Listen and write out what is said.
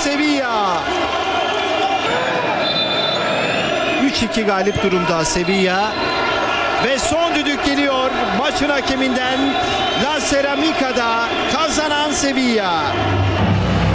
Sevilla. 3-2 galip durumda Sevilla. Ve son düdük geliyor maçın hakeminden. La Ceramica'da kazanan Sevilla.